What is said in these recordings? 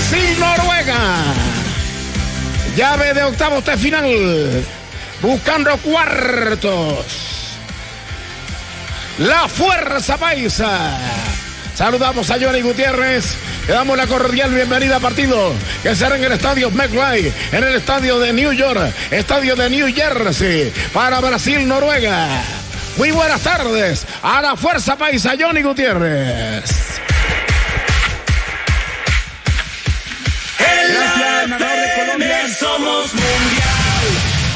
Brasil-Noruega. Llave de octavos de final. Buscando cuartos. La fuerza paisa. Saludamos a Johnny Gutiérrez. Le damos la cordial bienvenida a partido que será en el estadio MetLife, en el estadio de New York, estadio de New Jersey, para Brasil-Noruega. Muy buenas tardes a la fuerza paisa, Johnny Gutiérrez. Gracias, narrador de Colombia. Somos mundial.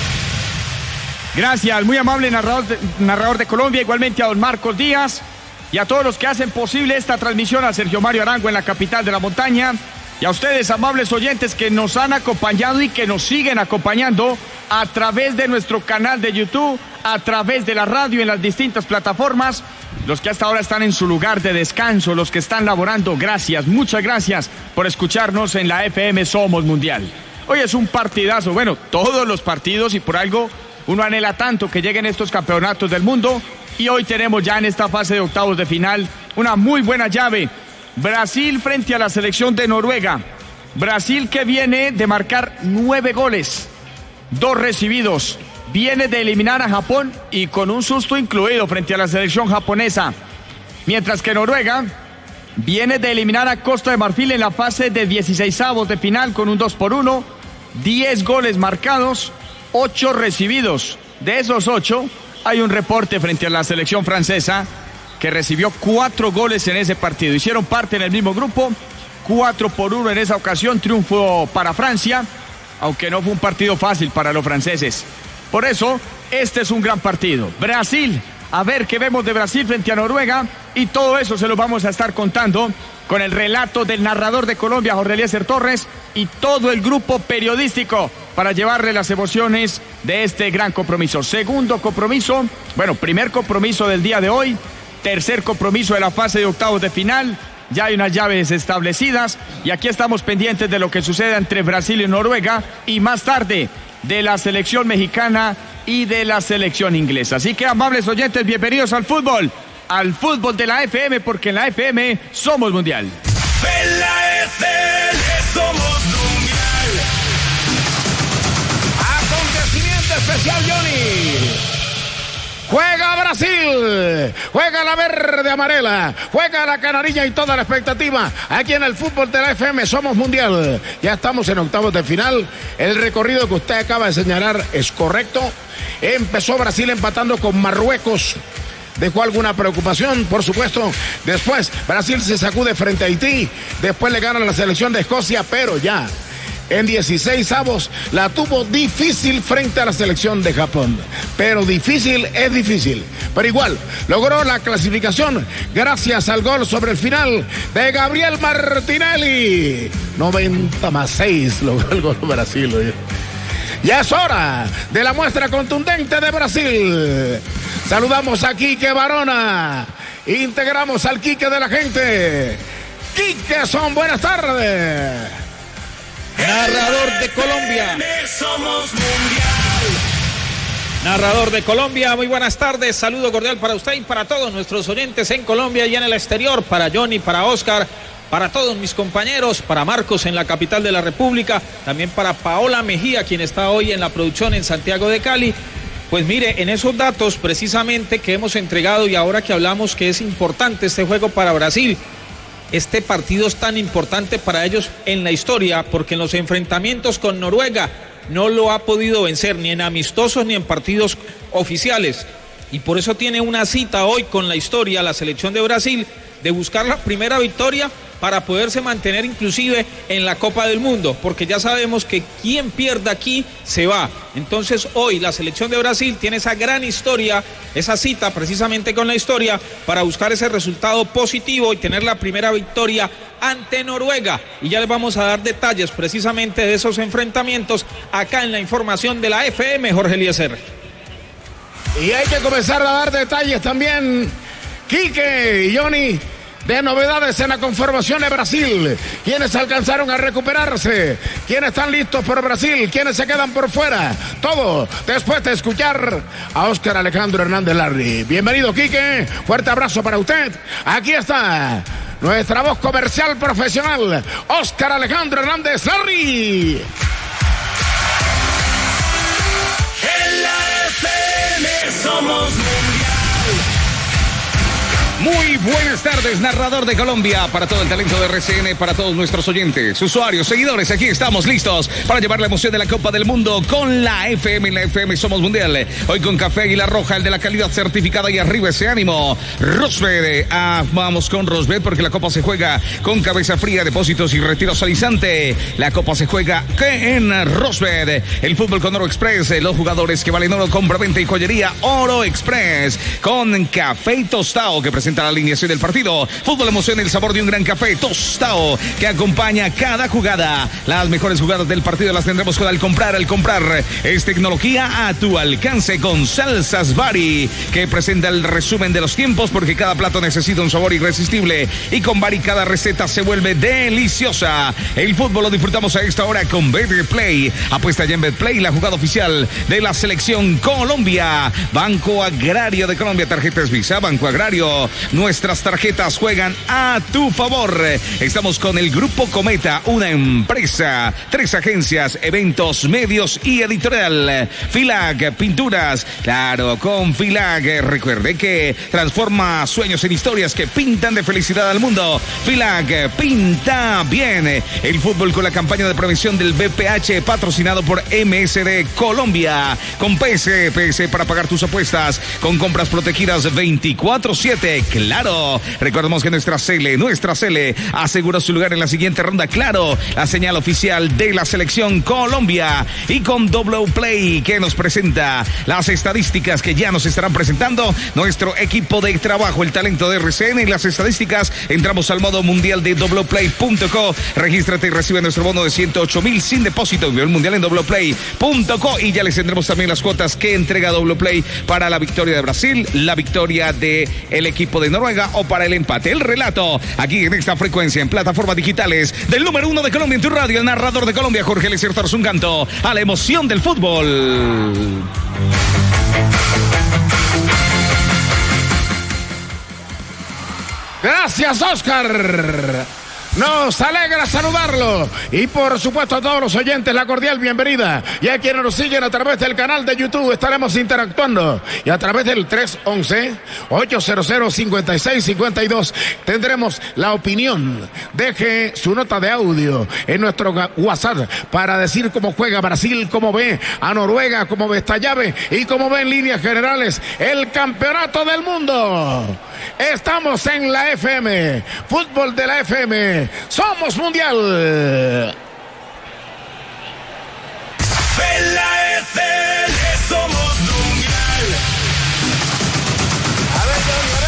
Gracias, muy amable narrador de Colombia, igualmente a don Marcos Díaz y a todos los que hacen posible esta transmisión, a Sergio Mario Arango en la capital de la montaña, y a ustedes, amables oyentes, que nos han acompañado y que nos siguen acompañando a través de nuestro canal de YouTube, a través de la radio en las distintas plataformas, los que hasta ahora están en su lugar de descanso, los que están laborando, gracias, muchas gracias por escucharnos en la FM Somos Mundial. Hoy es un partidazo, bueno, todos los partidos, y por algo uno anhela tanto que lleguen estos campeonatos del mundo, y hoy tenemos ya en esta fase de octavos de final una muy buena llave. Brasil frente a la selección de Noruega. Brasil, que viene de marcar 9 goles, 2 recibidos. Viene de eliminar a Japón y con un susto incluido frente a la selección japonesa. Mientras que Noruega viene de eliminar a Costa de Marfil en la fase de 16avos de final con un 2-1. 10 goles marcados, 8 recibidos. De esos 8, hay un reporte frente a la selección francesa que recibió 4 goles en ese partido. Hicieron parte en el mismo grupo, 4-1 en esa ocasión, triunfo para Francia, aunque no fue un partido fácil para los franceses. Por eso, este es un gran partido. Brasil, a ver qué vemos de Brasil frente a Noruega, y todo eso se lo vamos a estar contando con el relato del narrador de Colombia, Jorge Eliezer Torres, y todo el grupo periodístico para llevarle las emociones de este gran compromiso. Segundo compromiso, bueno, primer compromiso del día de hoy, tercer compromiso de la fase de octavos de final. Ya hay unas llaves establecidas y aquí estamos pendientes de lo que suceda entre Brasil y Noruega, y más tarde de la selección mexicana y de la selección inglesa. Así que, amables oyentes, bienvenidos al fútbol de la FM, porque en la FM somos mundial. En la FM somos mundial. Acontecimiento especial, Johnny. Juega Brasil, juega la verde amarela, juega la canarilla y toda la expectativa. Aquí en el fútbol de la FM somos mundial. Ya estamos en octavos de final. El recorrido que usted acaba de señalar es correcto. Empezó Brasil empatando con Marruecos. Dejó alguna preocupación, por supuesto. Después Brasil se sacude frente a Haití. Después le gana la selección de Escocia, pero ya en 16avos la tuvo difícil frente a la selección de Japón. Pero difícil es difícil. Pero igual, logró la clasificación gracias al gol sobre el final de Gabriel Martinelli. 90+6 logró el gol Brasil. Ya es hora de la muestra contundente de Brasil. Saludamos a Quique Barona. Integramos al Quique de la gente. Quique, son buenas tardes. Narrador de Colombia. Somos mundial. Narrador de Colombia, muy buenas tardes. Saludo cordial para usted y para todos nuestros oyentes en Colombia y en el exterior. Para Johnny, para Oscar, para todos mis compañeros, para Marcos en la capital de la República, también para Paola Mejía, quien está hoy en la producción en Santiago de Cali. Pues mire, en esos datos precisamente que hemos entregado, y ahora que hablamos que es importante este juego para Brasil, este partido es tan importante para ellos en la historia, porque en los enfrentamientos con Noruega no lo ha podido vencer ni en amistosos ni en partidos oficiales, y por eso tiene una cita hoy con la historia, la selección de Brasil, de buscar la primera victoria para poderse mantener inclusive en la Copa del Mundo, porque ya sabemos que quien pierda aquí se va. Entonces hoy la selección de Brasil tiene esa gran historia, esa cita precisamente con la historia, para buscar ese resultado positivo y tener la primera victoria ante Noruega. Y ya les vamos a dar detalles precisamente de esos enfrentamientos acá en la información de la FM, Jorge Eliezer. Y hay que comenzar a dar detalles también, Quique y Johnny, de novedades en la conformación de Brasil. Quienes alcanzaron a recuperarse, quienes están listos por Brasil, quienes se quedan por fuera. Todo después de escuchar a Óscar Alejandro Hernández Larry. Bienvenido, Quique. Fuerte abrazo para usted. Aquí está nuestra voz comercial profesional, Óscar Alejandro Hernández Larry. En la FM somos mundial. Muy buenas tardes, narrador de Colombia, para todo el talento de RCN, para todos nuestros oyentes, usuarios, seguidores. Aquí estamos listos para llevar la emoción de la Copa del Mundo con la FM. En la FM somos mundial. Hoy con Café Águila Roja, el de la calidad certificada, y arriba ese ánimo. Rosbed, vamos con Rosbed porque la Copa se juega con cabeza fría, depósitos y retiros al instante. La Copa se juega en Rosbed. El fútbol con Oro Express, los jugadores que valen oro, compra-venta y joyería Oro Express. Con Café y Tostado, que presenta la alineación del partido. Fútbol emoción, el sabor de un gran café tostado que acompaña cada jugada. Las mejores jugadas del partido las tendremos con Al Comprar. Al Comprar es tecnología a tu alcance con Salsas Bari, que presenta el resumen de los tiempos porque cada plato necesita un sabor irresistible y con Bari cada receta se vuelve deliciosa. El fútbol lo disfrutamos a esta hora con Betplay. Apuesta ya en Betplay, la jugada oficial de la selección Colombia. Banco Agrario de Colombia, tarjetas Visa, Banco Agrario. Nuestras tarjetas juegan a tu favor. Estamos con el Grupo Cometa, una empresa, 3 agencias, eventos, medios y editorial. Filag Pinturas, claro, con Filag. Recuerde que transforma sueños en historias que pintan de felicidad al mundo. Filag pinta bien. El fútbol con la campaña de prevención del BPH, patrocinado por MSD Colombia. Con PS para pagar tus apuestas, con compras protegidas 24/7. Claro, recordemos que nuestra Cele asegura su lugar en la siguiente ronda. Claro, la señal oficial de la selección Colombia. Y con Wplay, que nos presenta las estadísticas que ya nos estarán presentando nuestro equipo de trabajo, el talento de RCN y las estadísticas. Entramos al modo mundial de wplay.co. Regístrate y recibe nuestro bono de 108,000 sin depósito. Envío el mundial en wplay.co y ya les tendremos también las cuotas que entrega Wplay para la victoria de Brasil, la victoria de el equipo de Noruega o para el empate. El relato aquí en esta frecuencia en plataformas digitales del número 1 de Colombia en tu radio, el narrador de Colombia, Jorge Eliezer un canto a la emoción del fútbol. Gracias, Óscar. Nos alegra saludarlo y por supuesto a todos los oyentes la cordial bienvenida, y a quienes nos siguen a través del canal de YouTube estaremos interactuando, y a través del 311-800-5652 tendremos la opinión. Deje su nota de audio en nuestro WhatsApp para decir cómo juega Brasil, cómo ve a Noruega, cómo ve esta llave y cómo ve en líneas generales el campeonato del mundo. Estamos en la FM, fútbol de la FM, somos mundial. En la FM somos mundial. A ver,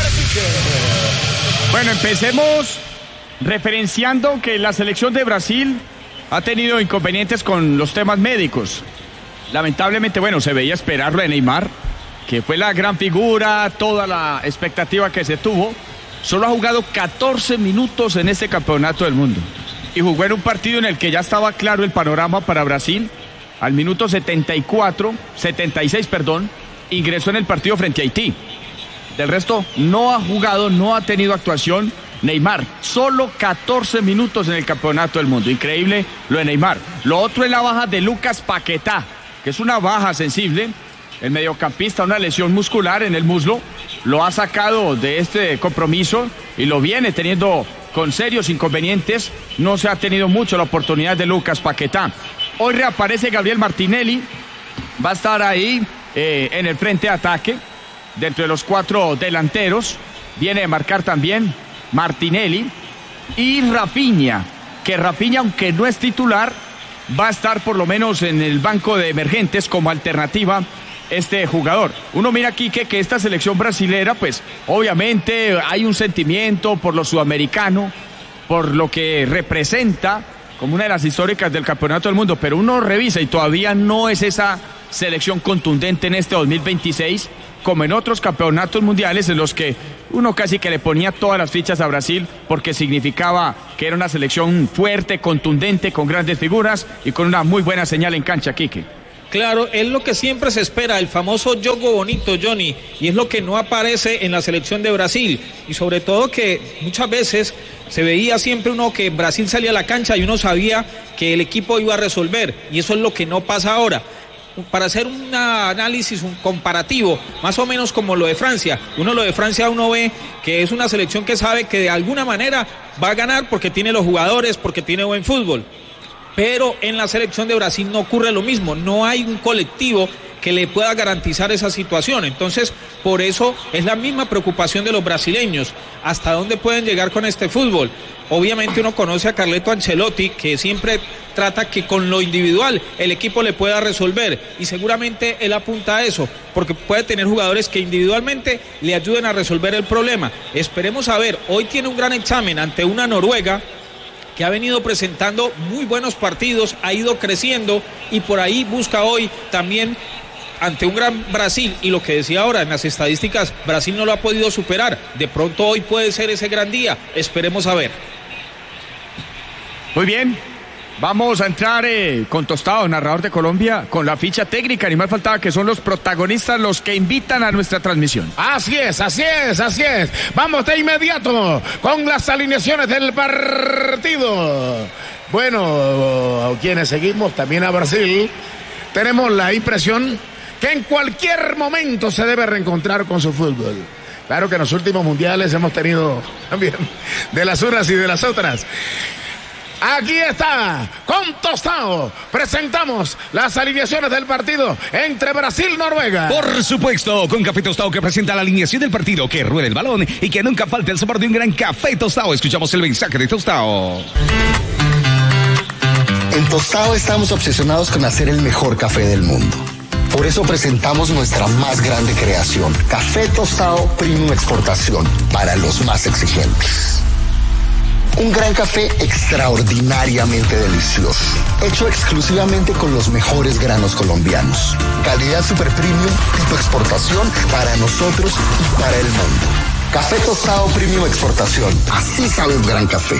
Bueno, empecemos referenciando que la selección de Brasil ha tenido inconvenientes con los temas médicos. Lamentablemente, bueno, se veía esperarlo de Neymar, que fue la gran figura, toda la expectativa que se tuvo. Solo ha jugado 14 minutos en este campeonato del mundo. Y jugó en un partido en el que ya estaba claro el panorama para Brasil. Al minuto 76, ingresó en el partido frente a Haití. Del resto, no ha jugado, no ha tenido actuación Neymar. Solo 14 minutos en el campeonato del mundo. Increíble lo de Neymar. Lo otro es la baja de Lucas Paquetá, que es una baja sensible. El mediocampista, una lesión muscular en el muslo, lo ha sacado de este compromiso y lo viene teniendo con serios inconvenientes. No se ha tenido mucho la oportunidad de Lucas Paquetá. Hoy reaparece Gabriel Martinelli, va a estar ahí en el frente de ataque, dentro de los 4 delanteros. Viene a marcar también Martinelli y Rafinha, que Rafinha, aunque no es titular, va a estar por lo menos en el banco de emergentes como alternativa este jugador. Uno mira aquí que esta selección brasilera, pues obviamente hay un sentimiento por lo sudamericano, por lo que representa como una de las históricas del campeonato del mundo, pero uno revisa y todavía no es esa selección contundente en este 2026 como en otros campeonatos mundiales en los que uno casi que le ponía todas las fichas a Brasil porque significaba que era una selección fuerte, contundente, con grandes figuras y con una muy buena señal en cancha, Quique. Claro, es lo que siempre se espera, el famoso jogo bonito, Johnny, y es lo que no aparece en la selección de Brasil, y sobre todo que muchas veces se veía siempre uno que Brasil salía a la cancha y uno sabía que el equipo iba a resolver, y eso es lo que no pasa ahora. Para hacer un análisis, un comparativo, más o menos como lo de Francia, uno ve que es una selección que sabe que de alguna manera va a ganar porque tiene los jugadores, porque tiene buen fútbol. Pero en la selección de Brasil no ocurre lo mismo, no hay un colectivo que le pueda garantizar esa situación. Entonces, por eso es la misma preocupación de los brasileños, hasta dónde pueden llegar con este fútbol. Obviamente uno conoce a Carleto Ancelotti, que siempre trata que con lo individual el equipo le pueda resolver, y seguramente él apunta a eso, porque puede tener jugadores que individualmente le ayuden a resolver el problema. Esperemos a ver, hoy tiene un gran examen ante una Noruega que ha venido presentando muy buenos partidos, ha ido creciendo y por ahí busca hoy también ante un gran Brasil, y lo que decía ahora en las estadísticas, Brasil no lo ha podido superar, de pronto hoy puede ser ese gran día, esperemos a ver. Muy bien, vamos a entrar con Tostado, narrador de Colombia, con la ficha técnica, ni más faltaba que son los protagonistas los que invitan a nuestra transmisión. Así es. Vamos de inmediato con las alineaciones del partido. Bueno, quienes seguimos también a Brasil, tenemos la impresión que en cualquier momento se debe reencontrar con su fútbol. Claro que en los últimos mundiales hemos tenido también de las unas y de las otras. Aquí está, con Tostado, presentamos las alineaciones del partido entre Brasil y Noruega. Por supuesto, con Café Tostado, que presenta la alineación del partido, que ruede el balón y que nunca falte el sabor de un gran Café Tostado. Escuchamos el mensaje de Tostado. En Tostado estamos obsesionados con hacer el mejor café del mundo. Por eso presentamos nuestra más grande creación, Café Tostado Premium Exportación, para los más exigentes. Un gran café extraordinariamente delicioso, hecho exclusivamente con los mejores granos colombianos. Calidad super premium, tipo exportación, para nosotros y para el mundo. Café Tostado Premium Exportación, así sabe un gran café.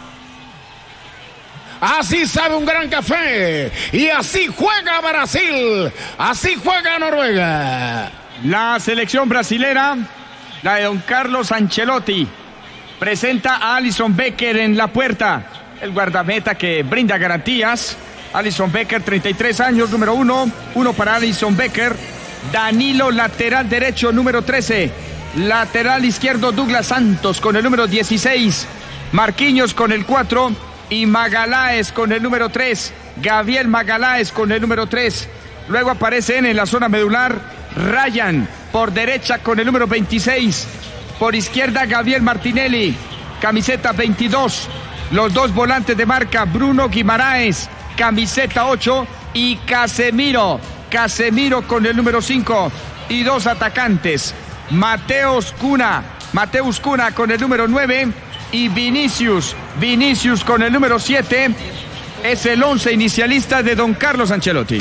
Así sabe un gran café, y así juega Brasil, así juega Noruega. La selección brasilera, la de don Carlos Ancelotti, presenta a Alisson Becker en la puerta, el guardameta que brinda garantías. Alisson Becker, 33 años, número 1 para Alisson Becker. Danilo, lateral derecho, número 13. Lateral izquierdo, Douglas Santos con el número 16. Marquinhos con el 4 y Magaláes con el número 3. Gabriel Magaláes con el número 3. Luego aparecen en la zona medular Ryan por derecha con el número 26. Por izquierda, Gabriel Martinelli, camiseta 22. Los dos volantes de marca, Bruno Guimaraes, camiseta 8. Y Casemiro con el número 5. Y dos atacantes, Mateus Cunha con el número 9. Y Vinicius con el número 7. Es el 11 inicialista de don Carlos Ancelotti.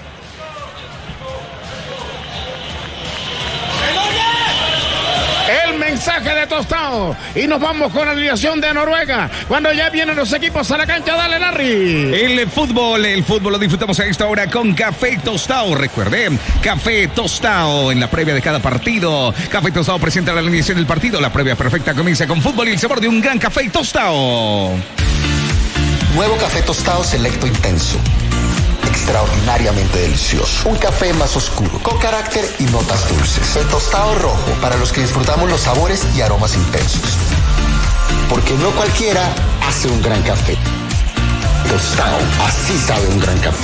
Mensaje de Tostado, y nos vamos con la alineación de Noruega cuando ya vienen los equipos a la cancha. Dale, Larry. El fútbol lo disfrutamos a esta hora con Café Tostado. Recuerden, Café Tostado en la previa de cada partido. Café Tostado presenta la alineación del partido. La previa perfecta comienza con fútbol y el sabor de un gran Café Tostado. Nuevo Café Tostado Selecto Intenso, extraordinariamente delicioso. Un café más oscuro, con carácter y notas dulces. El tostado rojo, para los que disfrutamos los sabores y aromas intensos. Porque no cualquiera hace un gran café. Tostado, así sabe un gran café.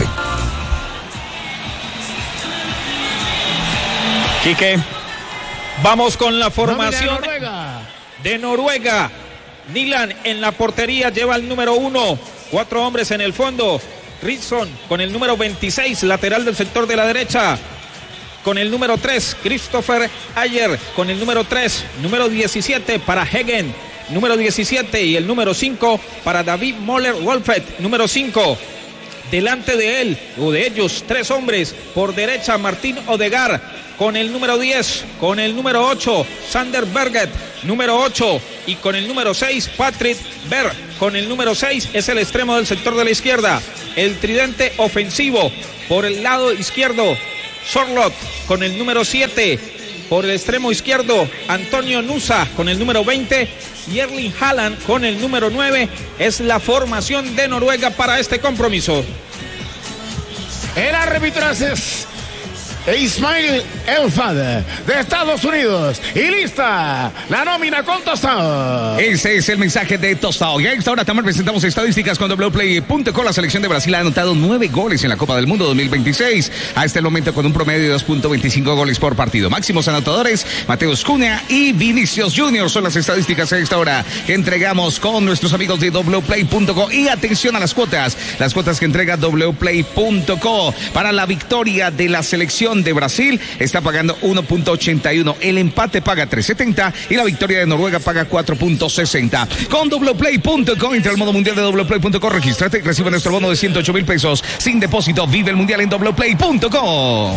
Quique, vamos con la formación de Noruega. Nilan en la portería lleva el número 1. 4 hombres en el fondo. Ritson con el número 26, lateral del sector de la derecha. Con el número 3, Christopher Ayer con el número 3. Número 17 para Hegen, número 17. Y el número 5 para David Moller-Wolfet, número 5. Delante de él, o de ellos, 3 hombres. Por derecha, Martín Odegaard con el número 10. Con el número 8, Sander Berget, número 8. Y con el número 6, Patrick Berg con el número 6. Es el extremo del sector de la izquierda. el tridente ofensivo. Por el lado izquierdo, Sorloth con el número 7. Por el extremo izquierdo, Antonio Nusa con el número 20 y Erling Haaland con el número 9. Es la formación de Noruega para este compromiso. El árbitro es Ismail Elfad de Estados Unidos. Y lista la nómina con Tostado. Ese es el mensaje de Tostado. Y a esta hora también presentamos estadísticas con wplay.com. La selección de Brasil ha anotado 9 goles en la Copa del Mundo 2026. Hasta el momento con un promedio de 2.25 goles por partido. Máximos anotadores, Mateus Cunha y Vinicius Junior. Son las estadísticas a esta hora que entregamos con nuestros amigos de wplay.com. Y atención a las cuotas que entrega wplay.com. Para la victoria de la selección de Brasil está pagando 1.81, el empate paga 3.70 y la victoria de Noruega paga 4.60. Con wplay.com, entra al modo mundial de wplay.com, regístrate y recibe nuestro bono de 108,000 pesos sin depósito. Vive el mundial en wplay.com.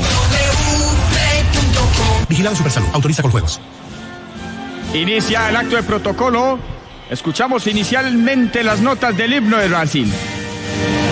Vigilado Supersalud, autoriza con juegos. Inicia el acto de protocolo. Escuchamos inicialmente las notas del himno de Brasil.